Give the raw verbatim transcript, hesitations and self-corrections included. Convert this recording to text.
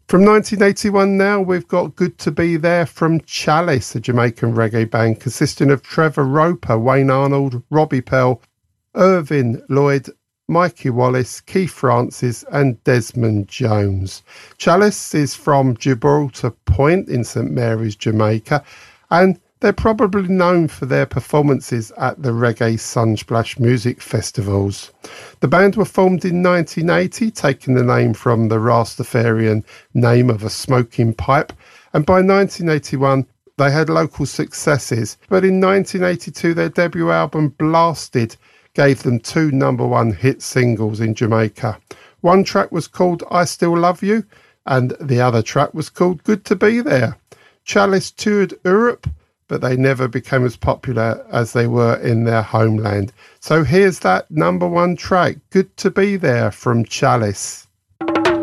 From nineteen eighty-one now, we've got Good to Be There from Chalice, a Jamaican reggae band consisting of Trevor Roper, Wayne Arnold, Robbie Pell, Irvin Lloyd, Mikey Wallace, Keith Francis and Desmond Jones. Chalice is from Gibraltar Point in St Mary's, Jamaica, and they're probably known for their performances at the Reggae Sunsplash music festivals. The band were formed in nineteen eighty, taking the name from the Rastafarian name of a smoking pipe, and by nineteen eighty-one they had local successes, but in nineteen eighty-two their debut album Blasted gave them two number one hit singles in Jamaica. One track was called I Still Love You, and the other track was called Good to Be There. Chalice toured Europe, but they never became as popular as they were in their homeland. So here's that number one track, Good to Be There from Chalice.